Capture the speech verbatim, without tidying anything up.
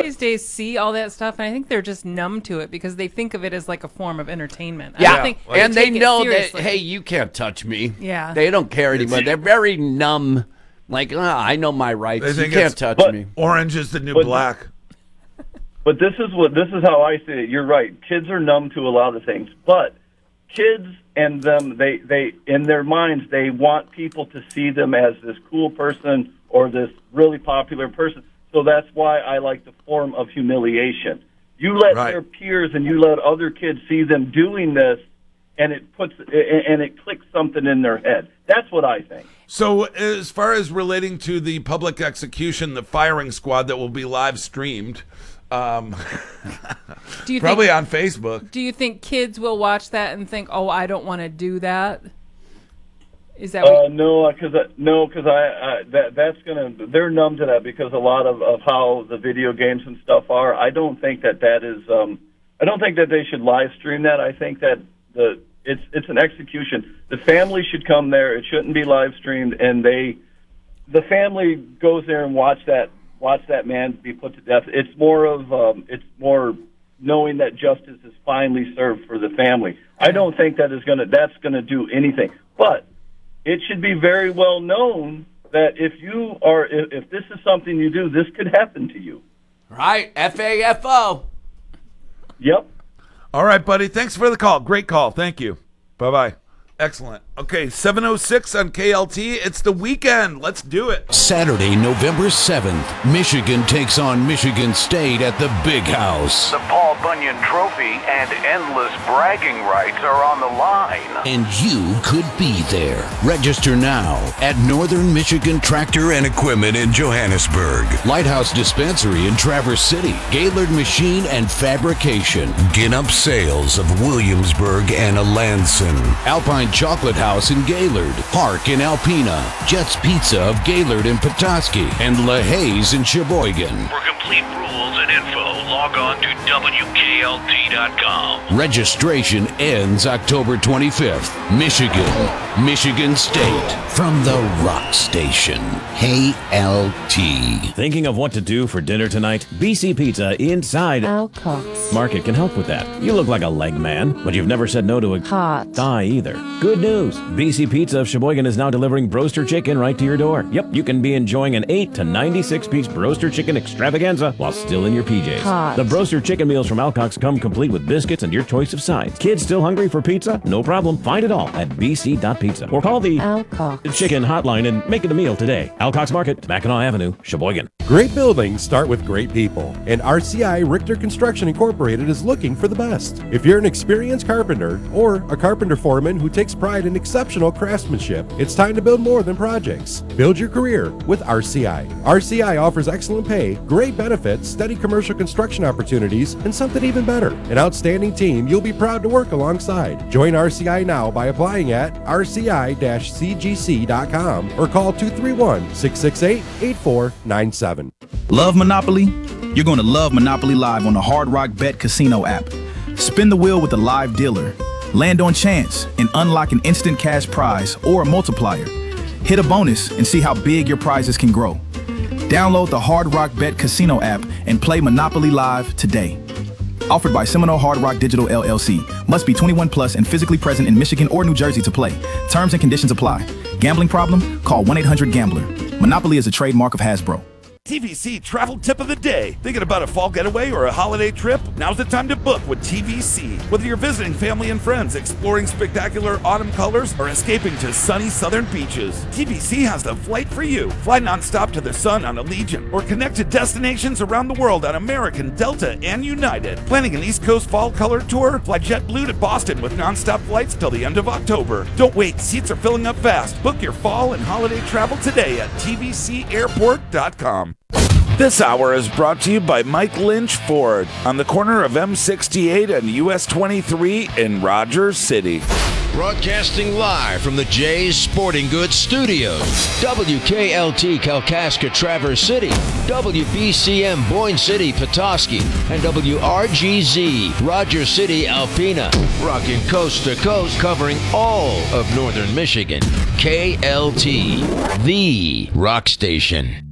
these days see all that stuff, and I think they're just numb to it because they think of it as like a form of entertainment. Yeah, I don't think and they take it know that, seriously. hey, you can't touch me. Yeah. They don't care anymore. They're very numb. Like, oh, I know my rights. They You think can't it's- touch But- me. Orange is the new But- black. But this is what this is how I see it. You're right. Kids are numb to a lot of things, but kids and them, they they in their minds they want people to see them as this cool person or this really popular person. So that's why I like the form of humiliation. You let Right. their peers and you let other kids see them doing this, and it puts and it clicks something in their head. That's what I think. So as far as relating to the public execution, the firing squad that will be live streamed, um, do you probably think, on Facebook. Do you think kids will watch that and think, "Oh, I don't want to do that"? Is that what Uh, no, because no, because I, I that that's gonna they're numb to that because a lot of, of how the video games and stuff are. I don't think that that is. Um, I don't think that they should live stream that. I think that the it's it's an execution. The family should come there. It shouldn't be live streamed, and they the family goes there and watch that watch that man be put to death. It's more of um, it's more knowing that justice is finally served for the family. I don't think that is gonna that's gonna do anything, but it should be very well known that if you are, if, if this is something you do, this could happen to you. Right, F A F O. Yep. All right, buddy. Thanks for the call. Great call. Thank you. Bye-bye. Excellent. Okay, seven oh six on K L T. It's the weekend. Let's do it. Saturday, November seventh, Michigan takes on Michigan State at the Big House. The Paul Bunyan Trophy and endless bragging rights are on the line. And you could be there. Register now at Northern Michigan Tractor and Equipment in Johannesburg, Lighthouse Dispensary in Traverse City, Gaylord Machine and Fabrication, Ginup Sales of Williamsburg and Alanson, Alpine Chocolate House in Gaylord, Park in Alpena, Jets Pizza of Gaylord and Petoskey, and LaHaye's in Sheboygan. For complete rules and info, log on to W K L T dot com. Registration ends October twenty-fifth. Michigan, Michigan State, from the Rock Station. K L T. Thinking of what to do for dinner tonight? B C Pizza inside Alcox Market can help with that. You look like a leg man, but you've never said no to a Hot thigh either. Good news! B C Pizza of Sheboygan is now delivering Broaster Chicken right to your door. Yep, you can be enjoying an eight to ninety-six piece Broaster Chicken extravaganza while still in your P Js. Hot. The Broaster Chicken meals from Alcox come complete with biscuits and your choice of sides. Kids still hungry for pizza? No problem. Find it all at b c dot pizza or call the Alcox Chicken hotline and make it a meal today. Alcox Market, Mackinac Avenue, Sheboygan. Great buildings start with great people, and R C I Richter Construction Incorporated is looking for the best. If you're an experienced carpenter or a carpenter foreman who takes pride in exceptional craftsmanship, it's time to build more than projects. Build your career with R C I. R C I offers excellent pay, great benefits, steady commercial construction opportunities, and something even better, an outstanding team you'll be proud to work alongside. Join R C I now by applying at r c i dash c g c dot com or call two three one, six six eight, eight four nine seven. Love Monopoly? You're going to love Monopoly Live on the Hard Rock Bet Casino app. Spin the wheel with a live dealer. Land on chance and unlock an instant cash prize or a multiplier. Hit a bonus and see how big your prizes can grow. Download the Hard Rock Bet Casino app and play Monopoly Live today. Offered by Seminole Hard Rock Digital L L C. Must be twenty-one plus and physically present in Michigan or New Jersey to play. Terms and conditions apply. Gambling problem? Call one eight hundred gambler. Monopoly is a trademark of Hasbro. T V C travel tip of the day. Thinking about a fall getaway or a holiday trip? Now's the time to book with T V C. Whether you're visiting family and friends, exploring spectacular autumn colors, or escaping to sunny southern beaches, T V C has the flight for you. Fly nonstop to the sun on Allegiant, or connect to destinations around the world on American, Delta, and United. Planning an East Coast fall color tour? Fly JetBlue to Boston with nonstop flights till the end of October. Don't wait, seats are filling up fast. Book your fall and holiday travel today at t v c airport dot com. This hour is brought to you by Mike Lynch Ford on the corner of M sixty-eight and U S twenty-three in Rogers City. Broadcasting live from the Jay's Sporting Goods Studios. W K L T Kalkaska Traverse City, W B C M Boyne City Petoskey, and W R G Z Rogers City Alpena. Rocking coast to coast, covering all of northern Michigan. K L T, the rock station.